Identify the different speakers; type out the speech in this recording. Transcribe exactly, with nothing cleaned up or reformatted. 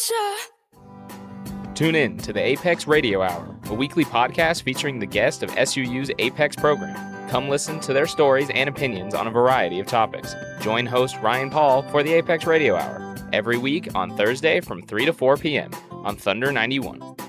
Speaker 1: gotcha.
Speaker 2: Tune in to the Apex Radio Hour, a weekly podcast featuring the guest of S U U's Apex program. Come listen to their stories and opinions on a variety of topics. Join host Ryan Paul for the Apex Radio Hour every week on Thursday from three to four p.m. on Thunder ninety-one.